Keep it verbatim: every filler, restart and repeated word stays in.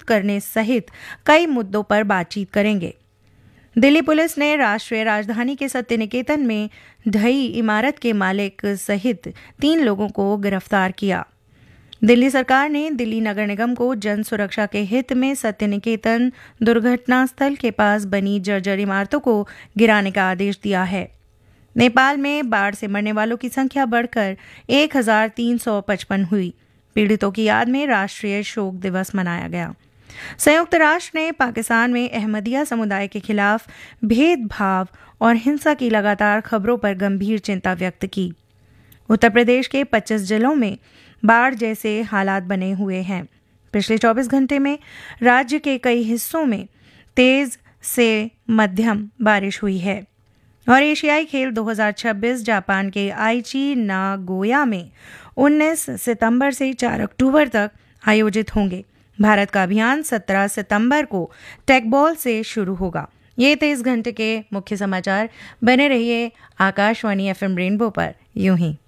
करने सहित कई मुद्दों पर बातचीत करेंगे। दिल्ली पुलिस ने राष्ट्रीय राजधानी के सत्य निकेतन में ढही इमारत के मालिक सहित तीन लोगों को गिरफ्तार किया। दिल्ली सरकार ने दिल्ली नगर निगम को जन सुरक्षा के हित में सत्य निकेतन दुर्घटना स्थल के पास बनी जर्जर इमारतों को गिराने का आदेश दिया है। नेपाल में बाढ़ से मरने वालों की संख्या बढ़कर एक हजार तीन सौ पचपन हुई। पीड़ितों की याद में राष्ट्रीय शोक दिवस मनाया गया। संयुक्त राष्ट्र ने पाकिस्तान में अहमदिया समुदाय के खिलाफ भेदभाव और हिंसा की लगातार खबरों पर गंभीर चिंता व्यक्त की। उत्तर प्रदेश के पच्चीस जिलों में बाढ़ जैसे हालात बने हुए हैं। पिछले चौबीस घंटे में राज्य के कई हिस्सों में तेज से मध्यम बारिश हुई है। और एशियाई खेल दो हज़ार छब्बीस जापान के आईची नागोया में उन्नीस सितंबर से चार अक्टूबर तक आयोजित होंगे। भारत का अभियान सत्रह सितंबर को टेकबॉल से शुरू होगा। ये थे इस घंटे के मुख्य समाचार। बने रहिए आकाशवाणी एफएम रेनबो पर यूं ही।